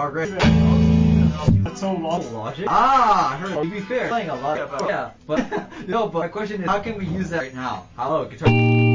are great. That's so long. Logic? Ah, I heard. To be fair, playing a lot. Yeah, but no. But my question is, how can we use that right now? How? Guitar.